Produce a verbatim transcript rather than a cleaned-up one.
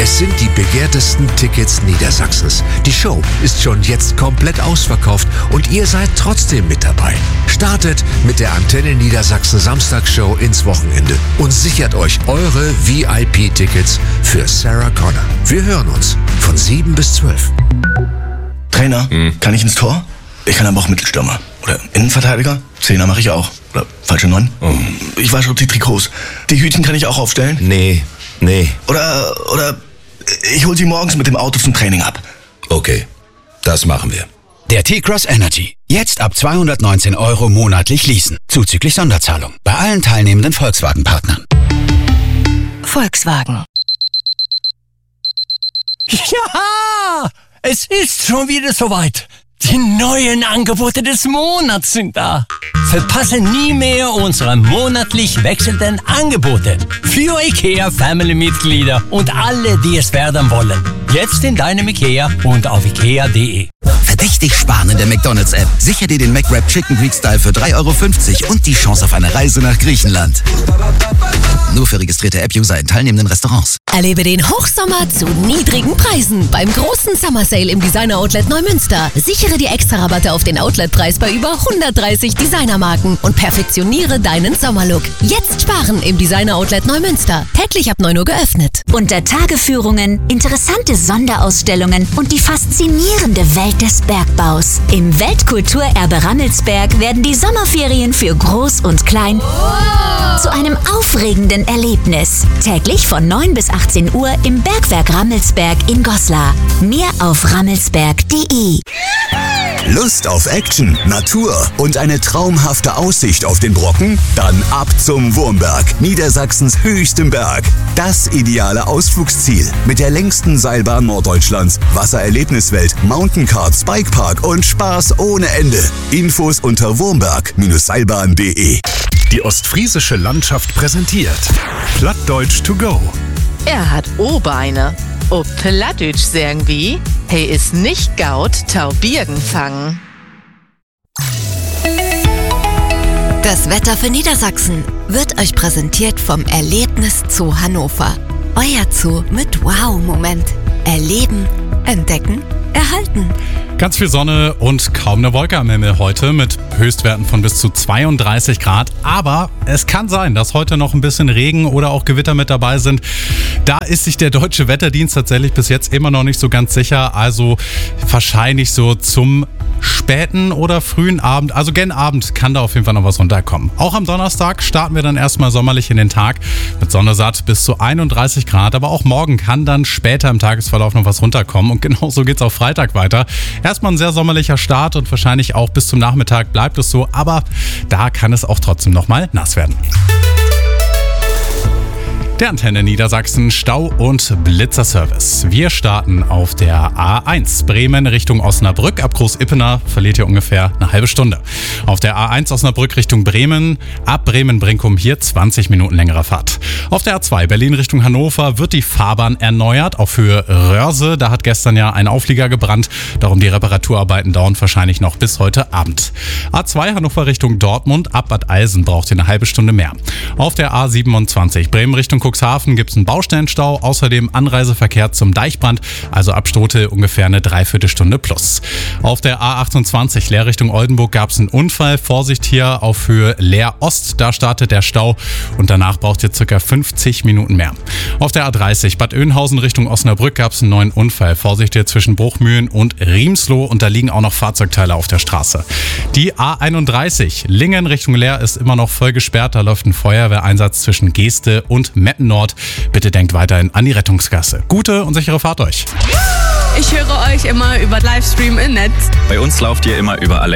Es sind die begehrtesten Tickets Niedersachsens. Die Show ist schon jetzt komplett ausverkauft und ihr seid trotzdem mit dabei. Startet mit der Antenne Niedersachsen Samstagsshow ins Wochenende und sichert euch eure V I P-Tickets für Sarah Connor. Wir hören uns von sieben bis zwölf. Trainer, hm. kann ich ins Tor? Ich kann aber auch Mittelstürmer. Oder Innenverteidiger? Zehner mache ich auch. Oder falsche Neun? Oh. Ich wasche auch die Trikots. Die Hütchen kann ich auch aufstellen? Nee, nee. Oder, oder ich hol sie morgens mit dem Auto zum Training ab. Okay, das machen wir. Der T-Cross Energy. Jetzt ab zweihundertneunzehn Euro monatlich leasen. Zuzüglich Sonderzahlung. Bei allen teilnehmenden Volkswagen-Partnern. Volkswagen. Ja, es ist schon wieder soweit. Die neuen Angebote des Monats sind da. Verpasse nie mehr unsere monatlich wechselnden Angebote für IKEA-Family-Mitglieder und alle, die es werden wollen. Jetzt in deinem IKEA und auf ikea punkt de. Verdächtig sparen in der McDonald's-App. Sicher dir den McWrap Chicken Greek Style für drei Euro fünfzig und die Chance auf eine Reise nach Griechenland. Nur für registrierte App-User in teilnehmenden Restaurants. Erlebe den Hochsommer zu niedrigen Preisen beim großen Summer Sale im Designer Outlet Neumünster. Sichere dir extra Rabatte auf den Outletpreis bei über hundertdreißig Designermarken und perfektioniere deinen Sommerlook. Jetzt sparen im Designer Outlet Neumünster. Täglich ab neun Uhr geöffnet. Unter Tageführungen, interessante Sonderausstellungen und die faszinierende Welt des Bergbaus. Im Weltkulturerbe Rammelsberg werden die Sommerferien für Groß und Klein zu einem aufregenden Erlebnis. Täglich von neun bis achtzehn Uhr im Bergwerk Rammelsberg in Goslar. Mehr auf rammelsberg punkt de. Lust auf Action, Natur und eine traumhafte Aussicht auf den Brocken? Dann ab zum Wurmberg, Niedersachsens höchstem Berg. Das ideale Ausflugsziel mit der längsten Seilbahn Norddeutschlands, Wassererlebniswelt, Mountainkarts, Bikepark und Spaß ohne Ende. Infos unter wurmberg Seilbahn punkt de. Die ostfriesische Landschaft präsentiert Plattdeutsch to go. Er hat O-Beine. Ob Plattdeutsch sagen wie, hey ist nicht gaut, Taubierden fangen. Das Wetter für Niedersachsen wird euch präsentiert vom Erlebnis Zoo Hannover. Euer Zoo mit Wow-Moment. Erleben, entdecken, erhalten. Ganz viel Sonne und kaum eine Wolke am Himmel heute mit Höchstwerten von bis zu zweiunddreißig Grad. Aber es kann sein, dass heute noch ein bisschen Regen oder auch Gewitter mit dabei sind. Da ist sich der Deutsche Wetterdienst tatsächlich bis jetzt immer noch nicht so ganz sicher. Also wahrscheinlich so zum späten oder frühen Abend, also gen Abend kann da auf jeden Fall noch was runterkommen. Auch am Donnerstag starten wir dann erstmal sommerlich in den Tag mit Sonne satt bis zu einunddreißig Grad. Aber auch morgen kann dann später im Tagesverlauf noch was runterkommen. Und genauso geht's auch Freitag weiter. Erstmal ein sehr sommerlicher Start und wahrscheinlich auch bis zum Nachmittag bleibt es so. Aber da kann es auch trotzdem nochmal nass werden. Der Antenne Niedersachsen Stau- und Blitzerservice. Wir starten auf der A eins Bremen Richtung Osnabrück. Ab Groß-Ippener verliert ihr ungefähr eine halbe Stunde. Auf der A eins Osnabrück Richtung Bremen. Ab Bremen-Brinkum hier zwanzig Minuten längere Fahrt. Auf der A zwei Berlin Richtung Hannover wird die Fahrbahn erneuert. Auch für Röhrse. Da hat gestern ja ein Auflieger gebrannt. Darum die Reparaturarbeiten dauern wahrscheinlich noch bis heute Abend. A zwei Hannover Richtung Dortmund. Ab Bad Eilsen braucht ihr eine halbe Stunde mehr. Auf der A siebenundzwanzig Bremen Richtung Cuxhaven gibt es einen Baustellenstau, außerdem Anreiseverkehr zum Deichbrand, also ab Stote ungefähr eine Dreiviertelstunde plus. Auf der A achtundzwanzig Leer Richtung Oldenburg gab es einen Unfall, Vorsicht hier auf Höhe Leer Ost, da startet der Stau und danach braucht ihr ca. fünfzig Minuten mehr. Auf der A dreißig Bad Oeynhausen Richtung Osnabrück gab es einen neuen Unfall, Vorsicht hier zwischen Bruchmühlen und Riemsloh und da liegen auch noch Fahrzeugteile auf der Straße. Die A einunddreißig Lingen Richtung Leer ist immer noch voll gesperrt, da läuft ein Feuerwehreinsatz zwischen Geste und Metten Nord. Bitte denkt weiterhin an die Rettungsgasse. Gute und sichere Fahrt euch. Ich höre euch immer über Livestream im Netz. Bei uns lauft ihr immer über alle